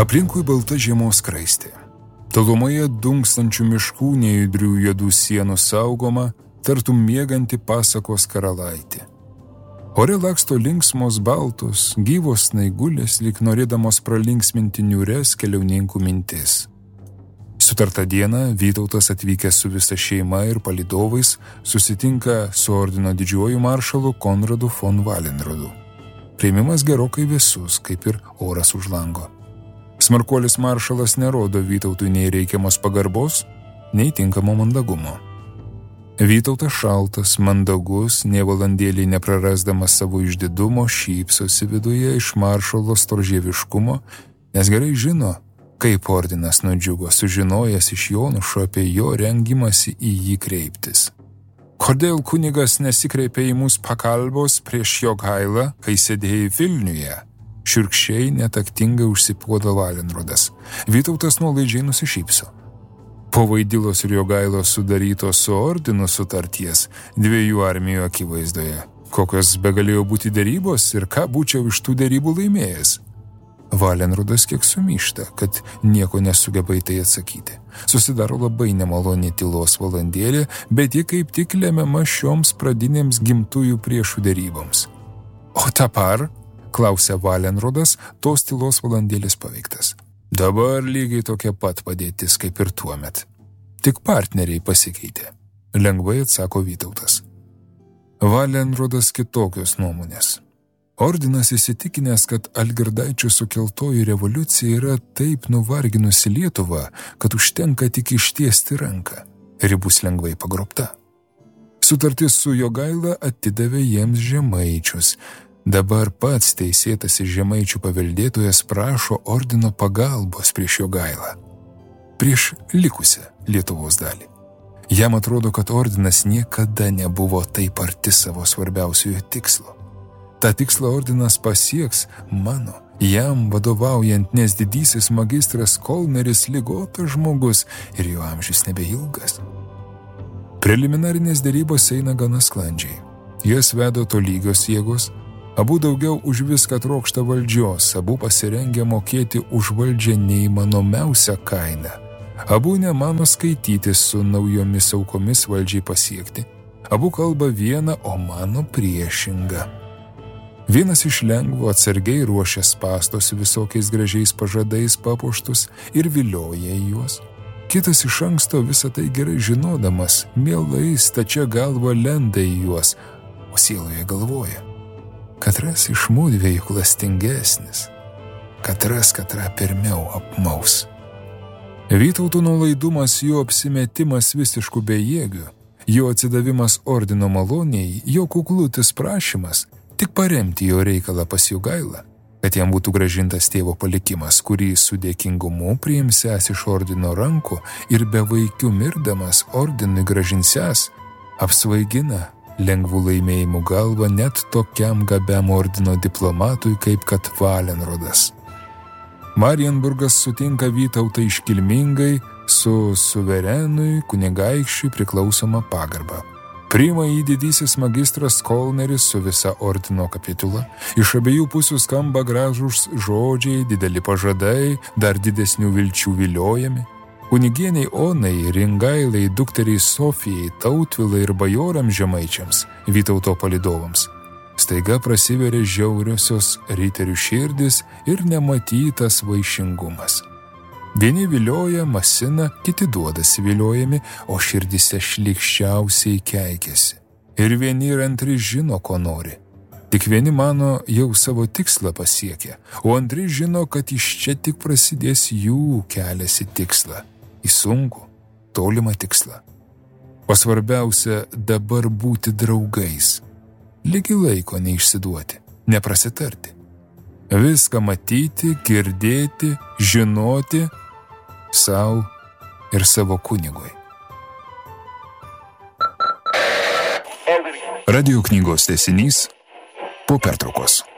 Aplinkui balta žiemos skraistė. Tolumoje dunkstančių miškų nejudrių juodų sienų saugoma, tartum mieganti pasakos karalaitė. Ore laksto linksmos baltos, gyvos snaigulės, lyg norėdamos pralinksminti niūres keliauninkų mintis. Sutartą dieną Vytautas atvykęs su visa šeima ir palydovais susitinka su ordino didžiuoju maršalu Konradu von Valenrodu. Priėmimas gerokai vėsus, kaip ir oras už lango. Smarkuolis maršalas nerodo Vytautui nei reikiamos pagarbos, nei tinkamo mandagumo. Vytautas šaltas, mandagus, nė valandėlį neprarasdamas savo išdidumo, šypsosi viduje iš maršalo storžieviškumo, nes gerai žino, kaip ordinas nudžiugo, sužinojęs iš Jonušo apie jo rengimąsi į jį kreiptis. Kodėl kunigas nesikreipė į mus pagalbos prieš Jogailą, kai sėdėjai Vilniuje? Šiurkščiai netaktingai užsipuodo Valenrodas. Vytautas nuolaidžiai nusišypso. Po Vaidilos ir Jogailos sudarytos su ordinu sutarties dviejų armijų akivaizdoje. Kokios begalėjo būti derybos ir ką būčiau iš tų derybų laimėjęs? Valenrodas kiek sumyšta, kad nieko nesugeba į tai atsakyti. Susidaro labai nemaloni tylos valandėlė, bet ji kaip tik lemiama šioms pradinėms gimtųjų priešų deryboms. O dabar, klausia Valenrodas, tos tylos valandėlis paveiktas. Dabar lygiai tokia pat padėtis kaip ir tuomet. Tik partneriai pasikeitė, lengvai atsako Vytautas. Valenrodas kitokios nuomonės. Ordinas įsitikinęs, kad Algirdaičių sukeltoji revoliucija yra taip nuvarginusi Lietuvą, kad užtenka tik ištiesti ranką ir ji bus lengvai pagrobta. Sutartis su Jogaila atidavė jiems Žemaičius. Dabar pats teisėtasis Žemaičių paveldėtojas prašo ordino pagalbos prieš Jogailą, prieš likusią Lietuvos dalį. Jam atrodo, kad ordinas niekada nebuvo taip arti savo svarbiausiojo tikslo. Ta tikslą ordinas pasieks mano, jam vadovaujant, nes didysis magistras Kolneris ligotas žmogus ir jo amžius nebeilgas. Preliminarinės derybos eina gana sklandžiai. Jas vedo tolygios jėgos, abu daugiau už viską trokšta valdžios, abu pasirengia mokėti už valdžią neįmanomiausią kainą. Abu nemano skaitytis su naujomis aukomis valdžiai pasiekti. Abu kalba vieną, o mano priešingą. Vienas iš lengvo atsargiai ruošia spąstos visokiais gražiais pažadais papuoštus ir vilioja į juos. Kitas iš anksto visą tai gerai žinodamas, mielai stačia galva lenda į juos, o sieloje galvoja. Katras iš mūdviejų klastingesnis, katras katrą pirmiau apmaus. Vytauto nuolaidumas, jo apsimetimas visiškų bejėgių, jo atsidavimas ordino maloniai, jo kuklutis prašymas, tik paremti jo reikalą pas Jogailą, kad jam būtų gražintas tėvo palikimas, kurį su dėkingumu priimsęs iš ordino rankų ir be vaikių mirdamas ordinui gražinsiąs, apsvaigina lengvų laimėjimų galvą net tokiam gabiam ordino diplomatui kaip kad Valenrodas. Marienburgas sutinka Vytautą iškilmingai su suverenui kunigaikščiui priklausoma pagarba. Priima į didysis magistras Kolneris su visa ordino kapitula. Iš abiejų pusių skamba gražūs žodžiai, dideli pažadai, dar didesnių vilčių viliojami. Kunigieniai Onai, Ringailai, dukteriai Sofijai, Tautvilai ir bajorams žemaičiams, Vytauto palydovams. Staiga prasiveria žiauriosios riterių širdis ir nematytas vaišingumas. Vieni vilioja, masina, kiti duodasi viliojami, o širdise šlykščiausiai keikiasi. Ir vieni ir antri žino, ko nori. Tik vieni mano jau savo tikslą pasiekę, o antri žino, kad iš čia tik prasidės jų kelias į tikslą, į sunkų, tolimą tikslą. O svarbiausia dabar būti draugais, lygi laiko neišsiduoti, neprasitarti. Viską matyti, girdėti, žinoti sau ir savo kunigui. Radio knygos tęsinys po pertraukos.